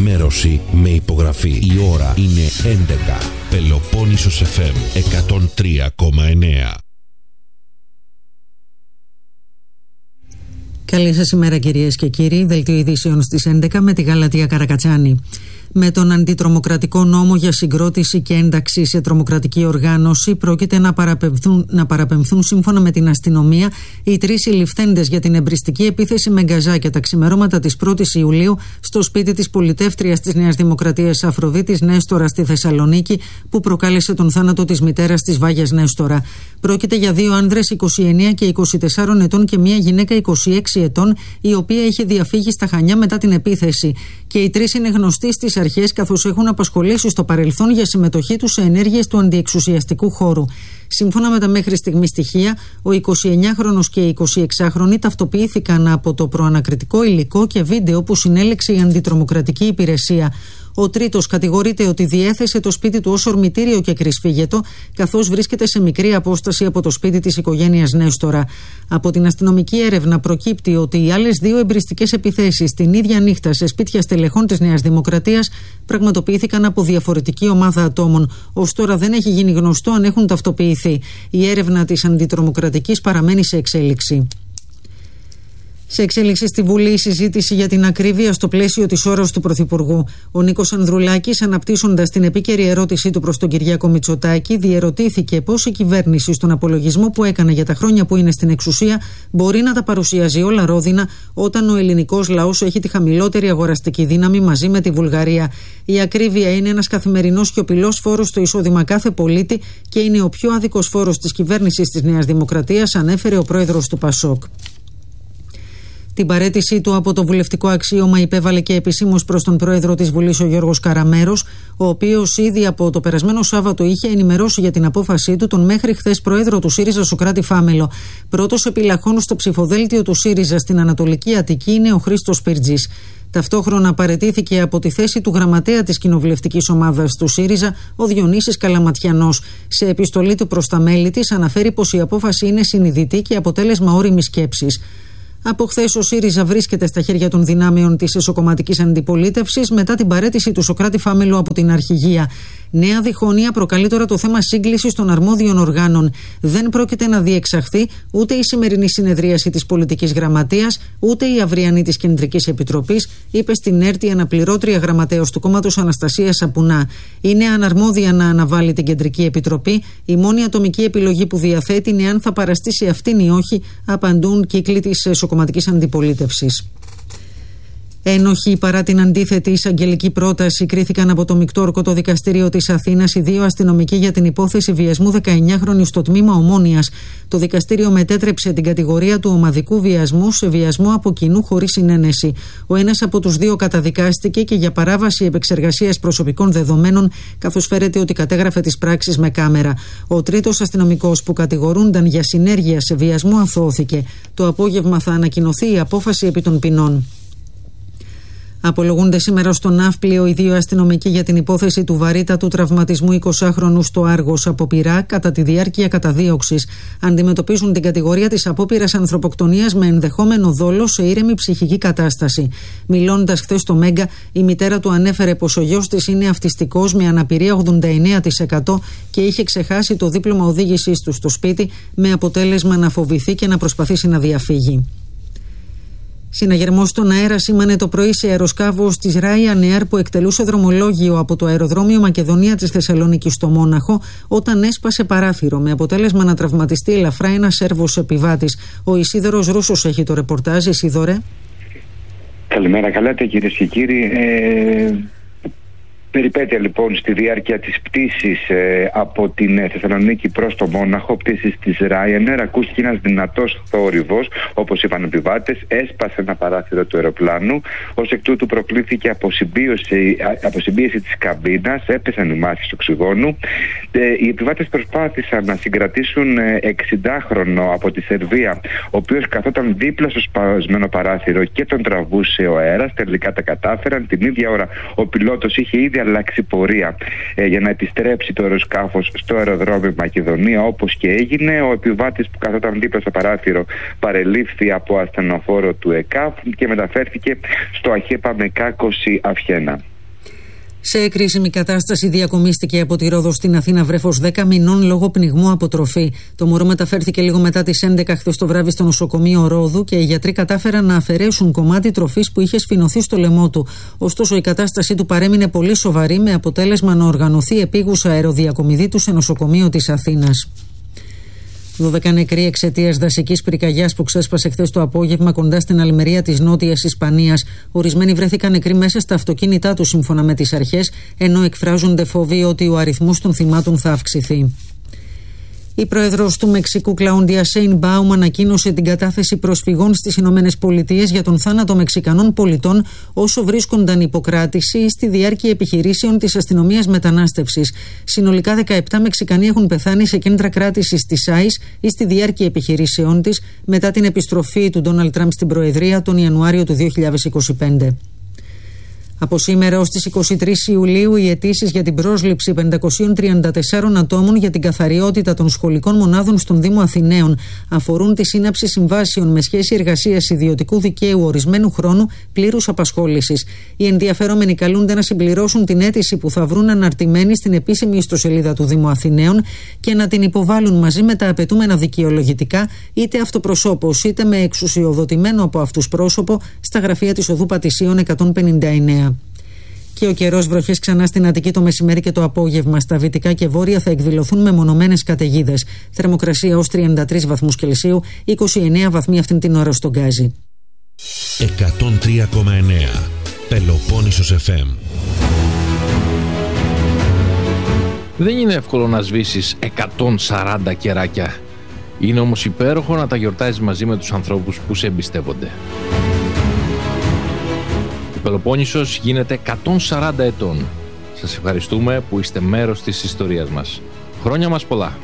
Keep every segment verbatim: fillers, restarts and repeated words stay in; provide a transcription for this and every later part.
Ενημέρωση με υπογραφή. Η ώρα είναι έντεκα. Πελοπόννησος εφ εμ εκατόν τρία κόμμα εννέα. Καλή σας ημέρα κυρίες και κύριοι. Δελτίο ειδήσεων στις έντεκα με τη Γαλατεία Καρακατσάνη. Με τον αντιτρομοκρατικό νόμο για συγκρότηση και ένταξη σε τρομοκρατική οργάνωση πρόκειται να παραπεμφθούν, να παραπεμφθούν σύμφωνα με την αστυνομία οι τρεις συλληφθέντες για την εμπριστική επίθεση με γκαζάκια τα ξημερώματα της πρώτης Ιουλίου στο σπίτι της πολιτεύτριας της Νέας Δημοκρατίας Αφροδίτης Νέστορα στη Θεσσαλονίκη, που προκάλεσε τον θάνατο της μητέρας της Βάγιας Νέστορα. Πρόκειται για δύο άνδρες είκοσι εννέα και είκοσι τέσσερα ετών και μια γυναίκα είκοσι έξι ετών, η οποία είχε διαφύγει στα Χανιά μετά την επίθεση. Και οι τρεις είναι γνωστοί στις αρχές, καθώς έχουν απασχολήσει στο παρελθόν για συμμετοχή τους σε ενέργειες του αντιεξουσιαστικού χώρου. Σύμφωνα με τα μέχρι στιγμή στοιχεία, ο εικοσιεννιάχρονος και η εικοσιεξάχρονη ταυτοποιήθηκαν από το προανακριτικό υλικό και βίντεο που συνέλεξε η αντιτρομοκρατική υπηρεσία. Ο τρίτος κατηγορείται ότι διέθεσε το σπίτι του ως ορμητήριο και κρυσφύγετο, καθώς βρίσκεται σε μικρή απόσταση από το σπίτι της οικογένειας Νέστορα. Από την αστυνομική έρευνα προκύπτει ότι οι άλλες δύο εμπριστικές επιθέσεις την ίδια νύχτα σε σπίτια στελεχών της Νέας Δημοκρατίας πραγματοποιήθηκαν από διαφορετική ομάδα ατόμων. Ως τώρα δεν έχει γίνει γνωστό αν έχουν ταυτοποιηθεί. Η έρευνα της αντιτρομοκρατικής παραμένει σε εξέλιξη. Σε εξέλιξη στη Βουλή η συζήτηση για την ακρίβεια στο πλαίσιο της ώρας του Πρωθυπουργού. Ο Νίκος Ανδρουλάκης, αναπτύσσοντας την επίκαιρη ερώτησή του προς τον Κυριάκο Μητσοτάκη, διερωτήθηκε πώς η κυβέρνηση στον απολογισμό που έκανε για τα χρόνια που είναι στην εξουσία μπορεί να τα παρουσιάζει όλα ρόδινα, όταν ο ελληνικός λαός έχει τη χαμηλότερη αγοραστική δύναμη μαζί με τη Βουλγαρία. Η ακρίβεια είναι ένας καθημερινός σιωπηλός φόρος στο εισόδημα κάθε πολίτη και είναι ο πιο άδικος φόρος της κυβέρνησης της Νέας Δημοκρατίας, ανέφερε ο πρόεδρος του Πασόκ. Την παραίτησή του από το βουλευτικό αξίωμα υπέβαλε και επισήμως προς τον πρόεδρο της Βουλής ο Γιώργος Καραμέρος, ο οποίος ήδη από το περασμένο Σάββατο είχε ενημερώσει για την απόφασή του τον μέχρι χθες πρόεδρο του ΣΥΡΙΖΑ Σωκράτη Φάμελο. Πρώτος επιλαχών στο ψηφοδέλτιο του ΣΥΡΙΖΑ στην Ανατολική Αττική είναι ο Χρήστος Πυρτζής. Ταυτόχρονα παραιτήθηκε από τη θέση του γραμματέα της κοινοβουλευτικής ομάδας του ΣΥΡΙΖΑ ο Διονύσης Καλαματιανός. Σε επιστολή του προς τα μέλη της αναφέρει πως η απόφαση είναι συνειδητή και αποτέλεσμα όριμης σκέψης. Από χθες ο ΣΥΡΙΖΑ βρίσκεται στα χέρια των δυνάμεων της εσωκομματικής αντιπολίτευσης μετά την παραίτηση του Σωκράτη Φάμελου από την αρχηγία. Νέα διχόνοια προκαλεί τώρα το θέμα σύγκλησης των αρμόδιων οργάνων. Δεν πρόκειται να διεξαχθεί ούτε η σημερινή συνεδρίαση της πολιτικής γραμματείας, ούτε η αυριανή της Κεντρικής Επιτροπής, είπε στην ΕΡΤ η αναπληρώτρια γραμματέως του κόμματος Αναστασία Σαπουνά. Είναι αναρμόδια να αναβάλει την Κεντρική Επιτροπή. Η μόνη ατομική επιλογή που διαθέτει είναι αν θα παραστεί σε αυτήν ή όχι, απαντούν κύκλοι της εσωκομματικής αντιπολίτευσης. Ένοχοι παρά την αντίθετη εισαγγελική πρόταση κρίθηκαν από το Μικτόρκο Δικαστήριο της Αθήνας οι δύο αστυνομικοί για την υπόθεση βιασμού δεκαεννιάχρονης στο τμήμα Ομόνοιας. Το δικαστήριο μετέτρεψε την κατηγορία του ομαδικού βιασμού σε βιασμό από κοινού χωρίς συνένεση. Ο ένας από τους δύο καταδικάστηκε και για παράβαση επεξεργασίας προσωπικών δεδομένων, καθώς φέρεται ότι κατέγραφε τις πράξεις με κάμερα. Ο τρίτος αστυνομικός που κατηγορούνταν για συνέργεια σε βιασμό αθώθηκε. Το απόγευμα θα ανακοινωθεί η απόφαση επί των ποινών. Απολογούνται σήμερα στο Ναύπλιο οι δύο αστυνομικοί για την υπόθεση του βαρύτατου τραυματισμού εικοσάχρονου στο Άργος από πυρά κατά τη διάρκεια καταδίωξης. Αντιμετωπίζουν την κατηγορία της απόπειρας ανθρωποκτονίας με ενδεχόμενο δόλο σε ήρεμη ψυχική κατάσταση. Μιλώντας χθες στο Μέγκα, η μητέρα του ανέφερε πως ο γιος της είναι αυτιστικός με αναπηρία ογδόντα εννέα τοις εκατό και είχε ξεχάσει το δίπλωμα οδήγησής του στο σπίτι, με αποτέλεσμα να φοβηθεί και να προσπαθήσει να διαφύγει. Συναγερμός στον αέρα σήμανε το πρωί σε αεροσκάφος της Ryanair που εκτελούσε δρομολόγιο από το αεροδρόμιο Μακεδονία της Θεσσαλονίκης στο Μόναχο, όταν έσπασε παράθυρο, με αποτέλεσμα να τραυματιστεί ελαφρά ένας Σέρβος επιβάτης. Ο Ισίδωρος Ρούσος έχει το ρεπορτάζ. Ισίδωρε. Καλημέρα, καλάτε κυρίες και κύριοι. Ε... Περιπέτεια λοιπόν στη διάρκεια της πτήσης ε, από την Θεσσαλονίκη προς το Μόναχο, πτήσης της Ryanair, ακούστηκε ένας δυνατός θόρυβος, όπως είπαν οι επιβάτες, έσπασε ένα παράθυρο του αεροπλάνου, ως εκ τούτου προκλήθηκε αποσυμπίωση, αποσυμπίεση της καμπίνας, έπεσαν οι μάσκες οξυγόνου. Ε, οι επιβάτες προσπάθησαν να συγκρατήσουν εξηντάχρονο από τη Σερβία, ο οποίος καθόταν δίπλα στο σπασμένο παράθυρο και τον τραβούσε ο αέρας. Τελικά τα κατάφεραν. Την ίδια ώρα ο πιλότος είχε ήδη αλλάξει πορεία ε, για να επιστρέψει το αεροσκάφος στο αεροδρόμιο Μακεδονία, όπως και έγινε. Ο επιβάτης που καθόταν δίπλα στο παράθυρο παρελήφθη από ασθενοφόρο του ΕΚΑΒ και μεταφέρθηκε στο ΑΧΕΠΑ Μεκάκωση Αυχένα. Σε κρίσιμη κατάσταση διακομίστηκε από τη Ρόδο στην Αθήνα βρέφος δέκα μηνών λόγω πνιγμού από τροφή. Το μωρό μεταφέρθηκε λίγο μετά τις έντεκα χθες το βράδυ στο νοσοκομείο Ρόδου και οι γιατροί κατάφεραν να αφαιρέσουν κομμάτι τροφής που είχε σφινωθεί στο λαιμό του. Ωστόσο, η κατάστασή του παρέμεινε πολύ σοβαρή, με αποτέλεσμα να οργανωθεί επίγουσα αεροδιακομιδή του σε νοσοκομείο της Αθήνας. δώδεκα νεκροί εξαιτίας δασικής πυρκαγιάς που ξέσπασε χθες το απόγευμα κοντά στην Αλμερία της Νότιας Ισπανίας. Ορισμένοι βρέθηκαν νεκροί μέσα στα αυτοκίνητά τους, σύμφωνα με τις αρχές, ενώ εκφράζονται φόβοι ότι ο αριθμός των θυμάτων θα αυξηθεί. Η πρόεδρος του Μεξικού, Κλαούντια Σέινμπαουμ, ανακοίνωσε την κατάθεση προσφυγών στις Ηνωμένες Πολιτείες για τον θάνατο Μεξικανών πολιτών όσο βρίσκονταν υποκράτηση στη διάρκεια επιχειρήσεων της αστυνομίας μετανάστευσης. Συνολικά δεκαεπτά Μεξικανοί έχουν πεθάνει σε κέντρα κράτησης της άις ή στη διάρκεια επιχειρήσεών της μετά την επιστροφή του Ντόναλντ Τραμπ στην Προεδρία τον Ιανουάριο του δύο χιλιάδες είκοσι πέντε. Από σήμερα ως τις είκοσι τρεις Ιουλίου, οι αιτήσεις για την πρόσληψη πεντακοσίων τριάντα τεσσάρων ατόμων για την καθαριότητα των σχολικών μονάδων στον Δήμο Αθηναίων αφορούν τη σύναψη συμβάσεων με σχέση εργασίας ιδιωτικού δικαίου ορισμένου χρόνου πλήρους απασχόλησης. Οι ενδιαφερόμενοι καλούνται να συμπληρώσουν την αίτηση που θα βρουν αναρτημένη στην επίσημη ιστοσελίδα του Δήμου Αθηναίων και να την υποβάλουν μαζί με τα απαιτούμενα δικαιολογητικά, είτε αυτοπροσώπως είτε με εξουσιοδοτημένο από αυτούς πρόσωπο, στα γραφεία της Οδού Πατησίων εκατόν πενήντα εννέα. Και ο καιρός, βροχές ξανά στην Αττική το μεσημέρι και το απόγευμα. Στα δυτικά και βόρεια θα εκδηλωθούν μεμονωμένες καταιγίδες. Θερμοκρασία ως τριάντα τρεις βαθμούς Κελσίου, είκοσι εννέα βαθμοί αυτήν την ώρα στον Γκάζι. εκατόν τρία κόμμα εννέα Πελοπόννησος εφ εμ. Δεν είναι εύκολο να σβήσεις εκατόν σαράντα κεράκια. Είναι όμως υπέροχο να τα γιορτάζεις μαζί με τους ανθρώπους που σε εμπιστεύονται. Πελοπόννησος γίνεται εκατόν σαράντα ετών. Σας ευχαριστούμε που είστε μέρος της ιστορίας μας. Χρόνια μας πολλά.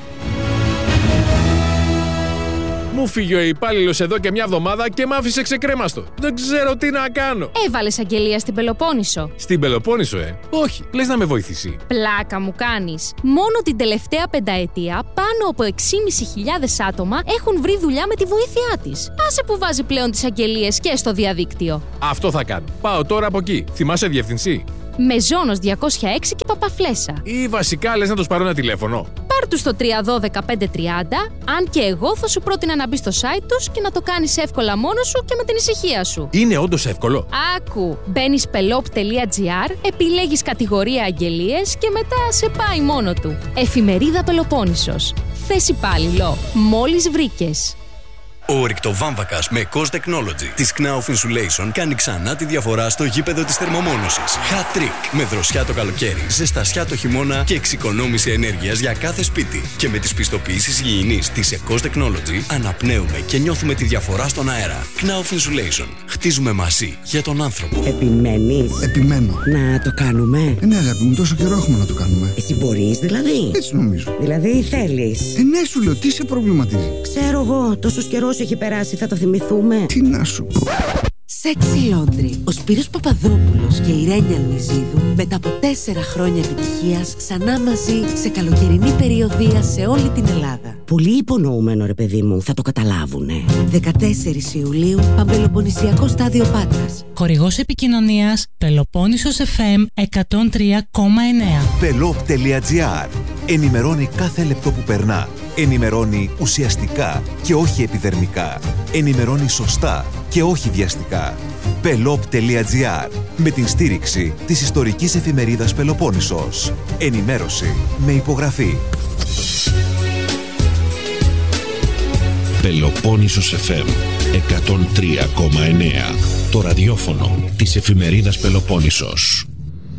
Μου φύγει ο υπάλληλος εδώ και μια εβδομάδα και μ' άφησε ξεκρέμαστο. Δεν ξέρω τι να κάνω. Έβαλες αγγελία στην Πελοπόννησο. Στην Πελοπόννησο, ε. Όχι, λες να με βοηθήσει. Πλάκα μου κάνεις. Μόνο την τελευταία πενταετία πάνω από έξι χιλιάδες πεντακόσια άτομα έχουν βρει δουλειά με τη βοήθειά της. Άσε που βάζει πλέον τις αγγελίες και στο διαδίκτυο. Αυτό θα κάνω. Πάω τώρα από εκεί. Θυμάσαι διεύθυνση? Μεζόνος διακόσια έξι και Παπαφλέσσα. Ή βασικά λες να τους πάρω ένα τηλέφωνο? Πάρ' τους στο τρία ένα δύο πέντε τριάντα, αν και εγώ θα σου πρότεινα να μπεις στο site τους και να το κάνεις εύκολα μόνος σου και με την ησυχία σου. Είναι όντως εύκολο? Άκου, μπαίνεις πελόπ τελεία τζι άρ, επιλέγεις κατηγορία αγγελίες και μετά σε πάει μόνο του. Εφημερίδα Πελοπόννησος. Θες υπάλληλο. Μόλις βρήκες. Ο ρηκτοβάμβακας με Cost Technology της Knauf Insulation κάνει ξανά τη διαφορά στο γήπεδο της θερμομόνωσης. Hat trick! Με δροσιά το καλοκαίρι, ζεστασιά το χειμώνα και εξοικονόμηση ενέργειας για κάθε σπίτι. Και με τις πιστοποιήσεις υγιεινής της Cost Technology αναπνέουμε και νιώθουμε τη διαφορά στον αέρα. Knauf Insulation. Χτίζουμε μαζί για τον άνθρωπο. Επιμένεις? Επιμένω. Να το κάνουμε? Ε, ναι, αγάπη μου, τόσο καιρό έχουμε να το κάνουμε. Εσύ μπορείς δηλαδή? Έτσι νομίζω. Δηλαδή θέλεις? Ε, ναι, σου λέω, τι σε προβληματίζει? Ξέρω εγώ, τόσος καιρός έχει περάσει, θα το θυμηθούμε. Τι να σου πω. Sexy Laundry. Ο Σπύρος Παπαδόπουλος και η Ρένια Λουιζίδου μετά από τέσσερα χρόνια επιτυχίας ξανά μαζί σε καλοκαιρινή περιοδεία σε όλη την Ελλάδα. Πολύ υπονοούμενο ρε παιδί μου, θα το καταλάβουνε. δεκατέσσερις Ιουλίου, Παμπελοποννησιακό στάδιο Πάτρας. Χορηγός επικοινωνίας Πελοπόννησος εφ εμ εκατόν τρία κόμμα εννέα. Πελόπ τελεία τζι άρ. Ενημερώνει κάθε λεπτό που περνά. Ενημερώνει ουσιαστικά και όχι επιδερμικά. Ενημερώνει σωστά και όχι βιαστικά. Πελόπ τελεία τζι άρ. Με την στήριξη της ιστορικής εφημερίδας Πελοπόννησος. Ενημέρωση με υπογραφή. Πελοπόννησος εφ εμ εκατόν τρία κόμμα εννέα. Το ραδιόφωνο της εφημερίδας Πελοπόννησος.